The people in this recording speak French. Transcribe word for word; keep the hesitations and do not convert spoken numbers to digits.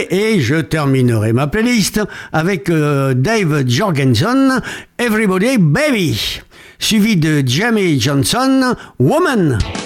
et je terminerai ma playlist avec euh, Dave Jorgensen, Everybody Baby, suivi de Jamie Johnson, Woman.